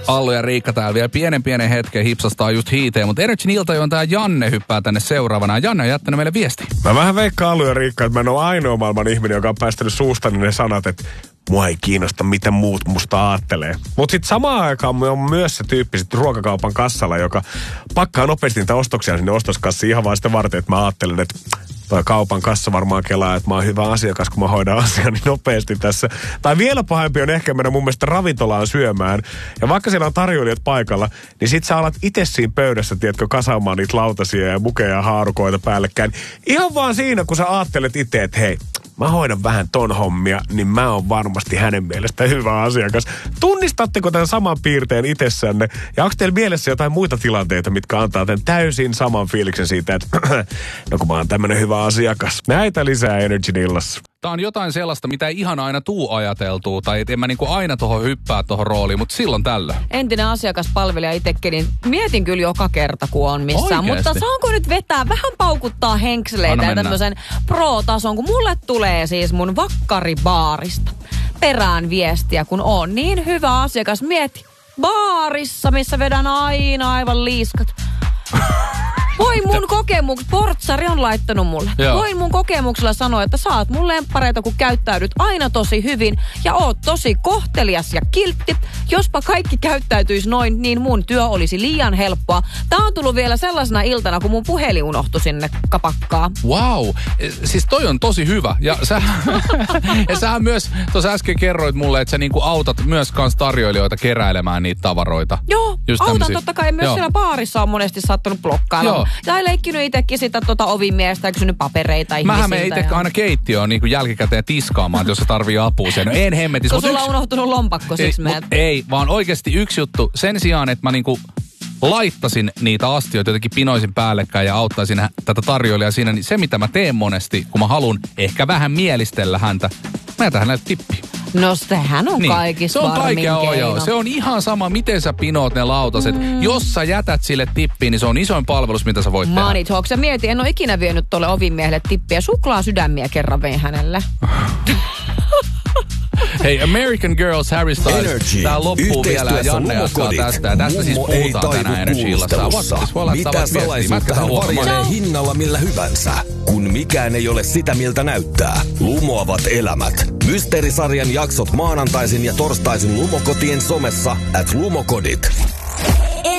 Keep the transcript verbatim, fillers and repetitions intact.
Allu ja Riikka täällä vielä pienen pienen hetken hipsastaa just hiiteen, mutta Energin iltajuon tää Janne hyppää tänne seuraavana. Janne on jättänyt meille viesti. Mä vähän veikkaan Allu ja Riikka, että mä en ole ainoa maailman ihminen, joka on päästänyt suustani ne sanat, että mua ei kiinnosta, mitä muut musta aattelee. Mutta sitten samaan aikaan on myös se tyyppi sit ruokakaupan kassalla, joka pakkaa nopeasti niitä ostoksia sinne ostoskassiin ihan vaan sitä varten, että mä ajattelen, että toi kaupan kassa varmaan kelaa, että mä oon hyvä asiakas, kun mä hoidan asiaa niin nopeasti tässä. Tai vielä pahempi on ehkä mennä mun mielestä ravintolaan syömään. Ja vaikka siellä on tarjoilijat paikalla, niin sit sä alat itse siinä pöydässä, tiedätkö, kasaamaan niitä lautasia ja mukeja ja haarukoita päällekkäin. Ihan vaan siinä, kun sä aattelet itse, että hei, mä hoidan vähän ton hommia, niin mä oon varmasti hänen mielestä hyvä asiakas. Tunnistatteko tämän saman piirteen itsessänne? Ja onko teillä mielessä jotain muita tilanteita, mitkä antaa tämän täysin saman fiiliksen siitä, että no kun mä oon tämmönen hyvä asiakas. Näitä lisää Energin illassa. Tää on jotain sellaista, mitä ei ihan aina tuu ajateltua, tai et en mä niinku aina tohon hyppää tohon rooliin, mutta silloin tällöin. Entinen asiakaspalvelija itsekin, niin mietin kyllä joka kerta, kun on missään. Oikeesti? Mutta saanko nyt vetää, vähän paukuttaa henkseleitä ja tämmöisen pro-tason, kun mulle tulee siis mun vakkaribaarista perään viestiä, kun on niin hyvä asiakas. Mieti, baarissa, missä vedän aina aivan liiskat. Voi mun kokemuksella, portsari on laittanut mulle. Joo. Voin mun kokemuksella sanoa, että saat mun lemppareita, kun käyttäydyt aina tosi hyvin ja oot tosi kohtelias ja kiltti. Jospa kaikki käyttäytyisi noin, niin mun työ olisi liian helppoa. Tää on tullut vielä sellaisena iltana, kun mun puhelin unohtui sinne kapakkaa. Wow, siis toi on tosi hyvä. Ja sä, ja sähän myös tuossa äsken kerroit mulle, että sä niinku autat myös kans tarjoilijoita keräilemään niitä tavaroita. Joo, just autan tämmösiä. Totta kai. Myös Joo. siellä baarissa on monesti saattanut blokkailla. Joo. Tai leikkinyt itsekin sitä tuota ovimiestä ja kysynyt papereita ihmisiltä. Mähän menen itse aina keittiöön niin jälkikäteen tiskaamaan, että jos se tarvii apua sen. No en hemmetis. Kun sulla yksi... on unohtunut lompakko siksi ei, ei, vaan oikeasti yksi juttu. Sen sijaan, että mä niinku laittasin niitä astioita, jotenkin pinoisin päällekkäin ja auttaisin tätä tarjoilijaa siinä, niin se mitä mä teen monesti, kun mä haluan ehkä vähän mielistellä häntä, mä jätän hänelle tippiä. No sehän on niin. kaikista Se on varmin kaikkea keino. ojo. Se on ihan sama, miten sä pinoot ne lautaset. Mm. Jos sä jätät sille tippiin, niin se on isoin palvelus, mitä sä voit tehdä. Money talks. Ja mieti, en ole ikinä vienyt tuolle ovimiehelle tippiä. Suklaa sydämiä kerran vein hänelle. Hei, American Girls, Harry Styles. Tää loppuu vielä ja Janne jatkaa tästä. Ja tästä siis puhutaan tänään Energy-illassa. Mitä salaisuutta hän varjelee hinnalla millä hyvänsä, kun mikään ei ole sitä, miltä näyttää. Lumoavat elämät. Mysteerisarjan jaksot maanantaisin ja torstaisin Lumokotien somessa at Lumokodit.